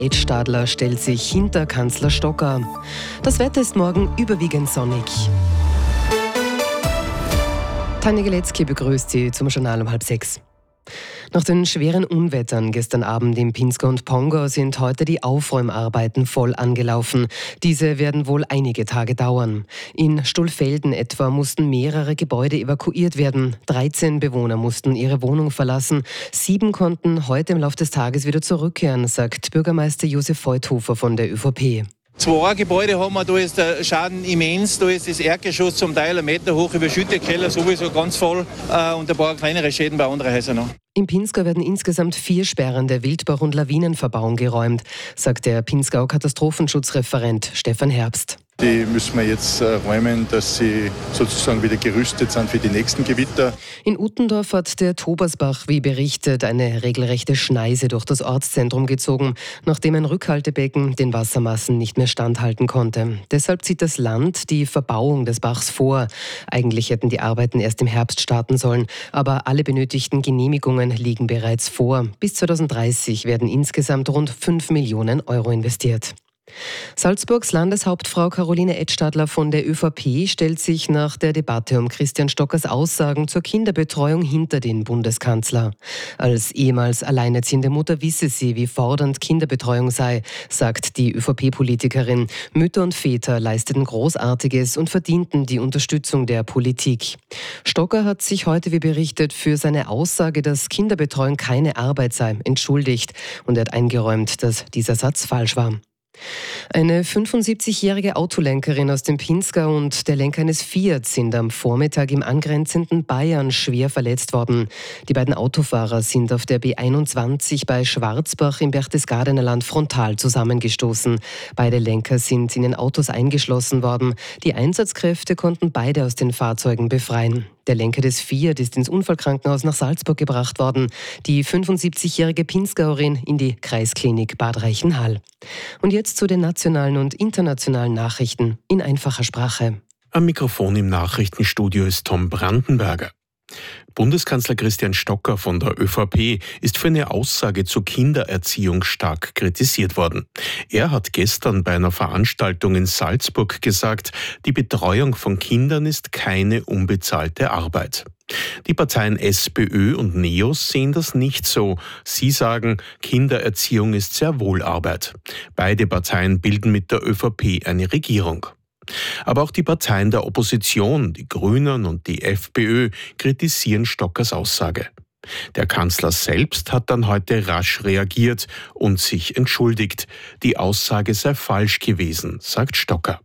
Stadler stellt sich hinter Kanzler Stocker. Das Wetter ist morgen überwiegend sonnig. Tanja Geletzky begrüßt Sie zum Journal um 5:30. Nach den schweren Unwettern gestern Abend im Pinzgau und Pongau sind heute die Aufräumarbeiten voll angelaufen. Diese werden wohl einige Tage dauern. In Stolfelden etwa mussten mehrere Gebäude evakuiert werden. 13 Bewohner mussten ihre Wohnung verlassen. 7 konnten heute im Laufe des Tages wieder zurückkehren, sagt Bürgermeister Josef Feuthofer von der ÖVP. 2 Gebäude haben wir, da ist der Schaden immens, da ist das Erdgeschoss zum Teil 1 Meter hoch, überschüttet, Keller sowieso ganz voll und ein paar kleinere Schäden bei anderen Häusern noch. Im Pinzgau werden insgesamt 4 Sperren der Wildbach- und Lawinenverbauung geräumt, sagt der Pinzgau-Katastrophenschutzreferent Stefan Herbst. Die müssen wir jetzt räumen, dass sie sozusagen wieder gerüstet sind für die nächsten Gewitter. In Uttendorf hat der Tobersbach, wie berichtet, eine regelrechte Schneise durch das Ortszentrum gezogen, nachdem ein Rückhaltebecken den Wassermassen nicht mehr standhalten konnte. Deshalb zieht das Land die Verbauung des Bachs vor. Eigentlich hätten die Arbeiten erst im Herbst starten sollen, aber alle benötigten Genehmigungen liegen bereits vor. Bis 2030 werden insgesamt rund 5 Millionen Euro investiert. Salzburgs Landeshauptfrau Caroline Edstadler von der ÖVP stellt sich nach der Debatte um Christian Stockers Aussagen zur Kinderbetreuung hinter den Bundeskanzler. Als ehemals alleinerziehende Mutter wisse sie, wie fordernd Kinderbetreuung sei, sagt die ÖVP-Politikerin. Mütter und Väter leisteten Großartiges und verdienten die Unterstützung der Politik. Stocker hat sich heute, wie berichtet, für seine Aussage, dass Kinderbetreuung keine Arbeit sei, entschuldigt und er hat eingeräumt, dass dieser Satz falsch war. Eine 75-jährige Autolenkerin aus dem Pinzgau und der Lenker eines Fiat sind am Vormittag im angrenzenden Bayern schwer verletzt worden. Die beiden Autofahrer sind auf der B21 bei Schwarzbach im Berchtesgadener Land frontal zusammengestoßen. Beide Lenker sind in den Autos eingeschlossen worden. Die Einsatzkräfte konnten beide aus den Fahrzeugen befreien. Der Lenker des Fiat ist ins Unfallkrankenhaus nach Salzburg gebracht worden. Die 75-jährige Pinzgauerin in die Kreisklinik Bad Reichenhall. Und jetzt zu den nationalen und internationalen Nachrichten in einfacher Sprache. Am Mikrofon im Nachrichtenstudio ist Tom Brandenberger. Bundeskanzler Christian Stocker von der ÖVP ist für eine Aussage zur Kindererziehung stark kritisiert worden. Er hat gestern bei einer Veranstaltung in Salzburg gesagt, die Betreuung von Kindern ist keine unbezahlte Arbeit. Die Parteien SPÖ und NEOS sehen das nicht so. Sie sagen, Kindererziehung ist sehr wohl Arbeit. Beide Parteien bilden mit der ÖVP eine Regierung. Aber auch die Parteien der Opposition, die Grünen und die FPÖ, kritisieren Stockers Aussage. Der Kanzler selbst hat dann heute rasch reagiert und sich entschuldigt. Die Aussage sei falsch gewesen, sagt Stocker.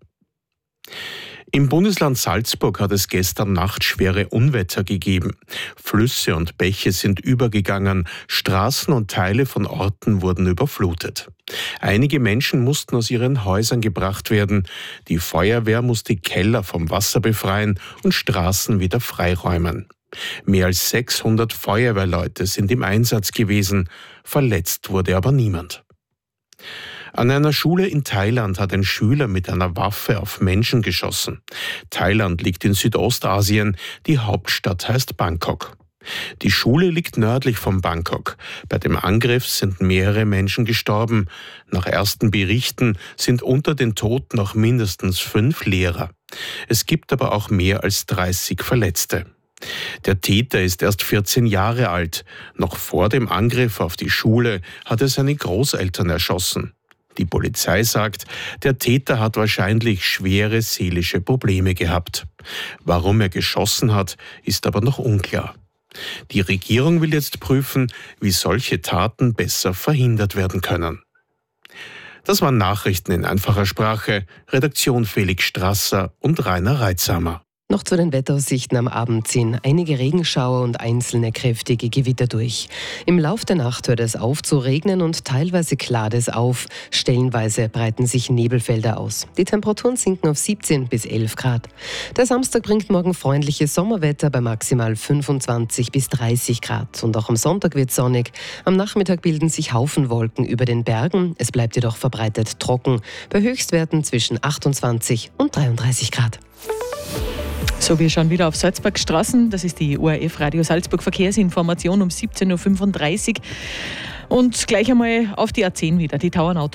Im Bundesland Salzburg hat es gestern Nacht schwere Unwetter gegeben. Flüsse und Bäche sind übergegangen, Straßen und Teile von Orten wurden überflutet. Einige Menschen mussten aus ihren Häusern gebracht werden. Die Feuerwehr musste Keller vom Wasser befreien und Straßen wieder freiräumen. Mehr als 600 Feuerwehrleute sind im Einsatz gewesen. Verletzt wurde aber niemand. An einer Schule in Thailand hat ein Schüler mit einer Waffe auf Menschen geschossen. Thailand liegt in Südostasien, die Hauptstadt heißt Bangkok. Die Schule liegt nördlich von Bangkok. Bei dem Angriff sind mehrere Menschen gestorben. Nach ersten Berichten sind unter den Toten noch mindestens 5 Lehrer. Es gibt aber auch mehr als 30 Verletzte. Der Täter ist erst 14 Jahre alt. Noch vor dem Angriff auf die Schule hat er seine Großeltern erschossen. Die Polizei sagt, der Täter hat wahrscheinlich schwere seelische Probleme gehabt. Warum er geschossen hat, ist aber noch unklar. Die Regierung will jetzt prüfen, wie solche Taten besser verhindert werden können. Das waren Nachrichten in einfacher Sprache. Redaktion Felix Strasser und Rainer Reitsamer. Noch zu den Wetteraussichten am Abend ziehen einige Regenschauer und einzelne kräftige Gewitter durch. Im Lauf der Nacht hört es auf zu regnen und teilweise klart es auf. Stellenweise breiten sich Nebelfelder aus. Die Temperaturen sinken auf 17 bis 11 Grad. Der Samstag bringt morgen freundliches Sommerwetter bei maximal 25 bis 30 Grad. Und auch am Sonntag wird sonnig. Am Nachmittag bilden sich Haufenwolken über den Bergen. Es bleibt jedoch verbreitet trocken. Bei Höchstwerten zwischen 28 und 33 Grad. So, wir schauen wieder auf Salzburg Straßen. Das ist die ORF Radio Salzburg Verkehrsinformation um 17.35 Uhr. Und gleich einmal auf die A10 wieder, die Tauernauto.